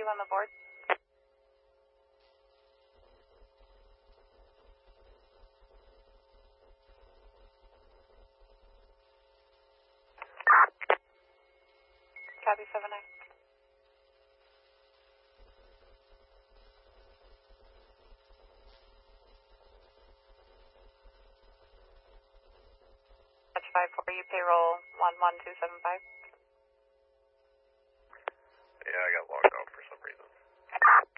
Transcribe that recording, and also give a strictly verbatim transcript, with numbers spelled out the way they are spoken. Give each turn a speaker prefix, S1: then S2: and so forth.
S1: on the board. Copy seven nine. That's five four, you payroll one one two seven five.